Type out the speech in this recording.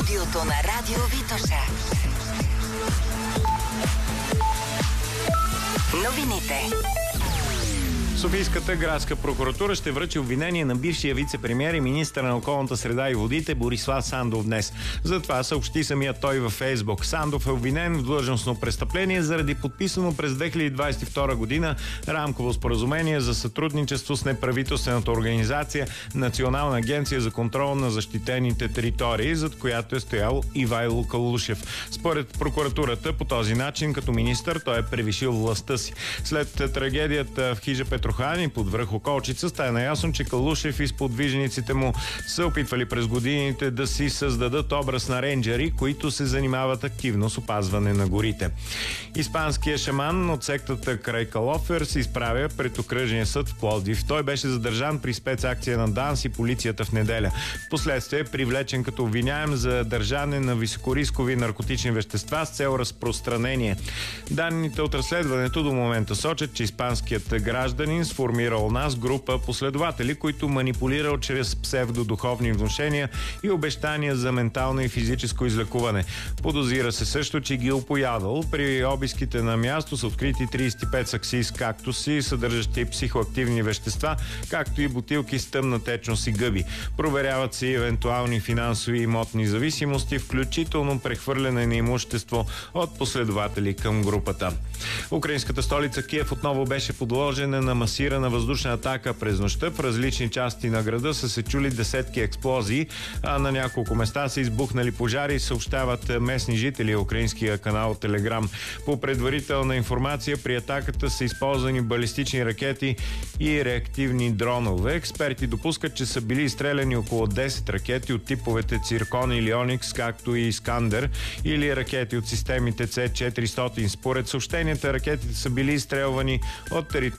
студиото на Радио Витоша. Новините. Софийската градска прокуратура ще връчи обвинение на бившия вице-премиер и министър на околната среда и водите Борислав Сандов днес. За това съобщи самият той във Фейсбук. Сандов е обвинен в длъжностно престъпление заради подписано през 2022 година рамково споразумение за сътрудничество с неправителствената организация Национална агенция за контрол на защитените територии, зад която е стоял Ивайло Калушев. Според прокуратурата, по този начин като министър той е превишил властта си. След трагедията в хижа Петрохани под връх Околчица стана ясно, че Калушев и сподвижниците му са опитвали през годините да си създадат образ на рейнджери, които се занимават активно с опазване на горите. Испанският шаман от сектата край Калофер се изправя пред окръжния съд в Пловдив. Той беше задържан при спецакция на ДАНС и полицията в неделя. Впоследствие е привлечен като обвиняем за държане на високорискови наркотични вещества с цел разпространение. Данните от разследването до момента сочат, че испанският гражданин сформирал у нас група последователи, които манипулирал чрез псевдодуховни внушения и обещания за ментално и физическо излекуване. Подозира се също, че ги опоядал. При обиските на място са открити 35 сакси с кактуси, съдържащи психоактивни вещества, както и бутилки с тъмна течност и гъби. Проверяват се и евентуални финансови и имотни зависимости, включително прехвърляне на имущество от последователи към групата. Украинската столица Киев отново беше подложена на масирана въздушна атака през нощта. В различни части на града са се чули десетки експлозии, а на няколко места са избухнали пожари, съобщават местни жители украинския канал Телеграм. По предварителна информация при атаката са използвани балистични ракети и реактивни дронове. Експерти допускат, че са били изстреляни около 10 ракети от типовете Циркон или Оникс, както и Искандер, или ракети от системите С-400. Според съобщенията, ракетите са били изстрелвани от територията